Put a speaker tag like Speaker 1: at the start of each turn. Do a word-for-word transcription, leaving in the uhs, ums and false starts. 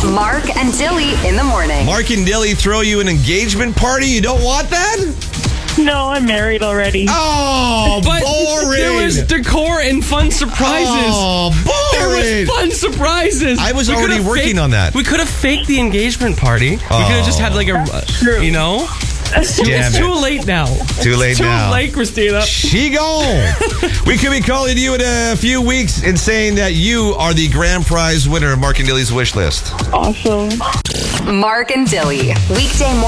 Speaker 1: Mark and Dilly in the morning.
Speaker 2: Mark and Dilly throw you an engagement party? You don't want that?
Speaker 3: No, I'm married already.
Speaker 2: Oh,
Speaker 4: But
Speaker 2: boring.
Speaker 4: there was decor and fun surprises.
Speaker 2: Oh,
Speaker 4: There
Speaker 2: boring.
Speaker 4: was fun surprises.
Speaker 2: I was
Speaker 4: We
Speaker 2: already
Speaker 4: could've
Speaker 2: working
Speaker 4: faked-
Speaker 2: on that.
Speaker 4: We could have faked the engagement party. We could
Speaker 2: Oh.
Speaker 4: have just had like a,
Speaker 3: true.
Speaker 4: you know?
Speaker 2: Damn
Speaker 4: It's
Speaker 2: it.
Speaker 4: too late now.
Speaker 2: Too late
Speaker 4: Too
Speaker 2: now.
Speaker 4: late, Christina.
Speaker 2: She gone. We could be calling you in a few weeks and saying that you are the grand prize winner of Mark and Dilly's wish list.
Speaker 3: Awesome.
Speaker 1: Mark and Dilly. Weekday morning.